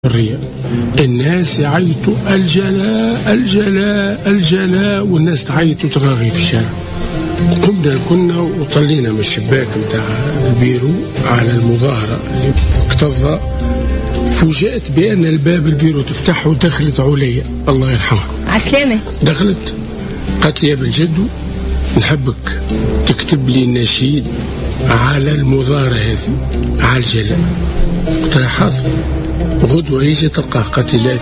الحرية. الناس يعيطوا الجلاء الجلاء الجلاء، والناس تعيط وتغاغي في الشارع. كنا وطلينا من الشباك متاع البيرو على المظاهرة اللي اكتظى. فوجئت بأن الباب البيرو تفتحه ودخلت عليا الله يرحمها. عسلامة. دخلت قالت لي يا بن جدو نحبك تكتب لي نشيد على المظاهرة هذه على الجلاء. قلت لها حاضر، غدوة يجي تلقاه. قالت لي لا